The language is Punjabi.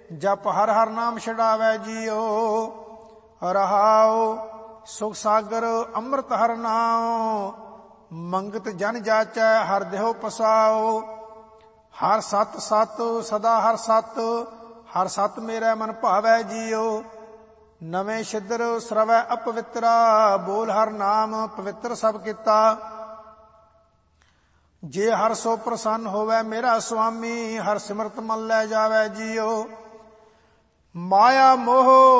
ਜਪ ਹਰ ਹਰ ਨਾਮ ਛਡਾਵੈ ਜੀਓ। ਰਹਾਉ ਸੁਖ ਸਾਗਰ ਅੰਮ੍ਰਿਤ ਹਰ ਨਾਉ, ਮੰਗਤ ਜਨ ਜਾਚੈ ਹਰ ਦੇਹੁ ਪਸਾਉ। ਹਰ ਸਤ ਸਤ ਸਦਾ ਹਰ ਸਤ, ਹਰ ਸਤ ਮੇਰਾ ਮਨ ਭਾਵੈ ਜੀਓ। ਨਵੇਂ ਛਿਦਰ ਸਰਵੈ ਅਪਵਿੱਤਰਾ, ਬੋਲ ਹਰ ਨਾਮ ਪਵਿੱਤਰ ਸਭ ਕੀਤਾ। ਜੇ ਹਰ ਸੋ ਪ੍ਰਸੰਨ ਹੋਵੈ ਮੇਰਾ ਸੁਆਮੀ, ਹਰ ਸਿਮਰਤ ਮਨ ਲੈ ਜਾਵੈ ਜੀਓ। ਮਾਇਆ ਮੋਹ